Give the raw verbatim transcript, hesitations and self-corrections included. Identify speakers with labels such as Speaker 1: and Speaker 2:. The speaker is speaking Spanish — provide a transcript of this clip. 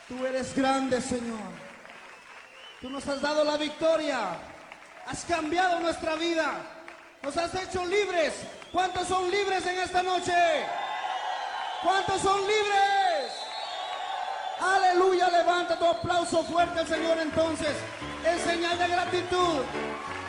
Speaker 1: Tú eres grande, Señor. Tú nos has dado la victoria. Has cambiado nuestra vida. Nos has hecho libres. ¿Cuántos son libres en esta noche? ¿Cuántos son libres? Aleluya, levanta tu aplauso fuerte al Señor entonces, en señal de gratitud.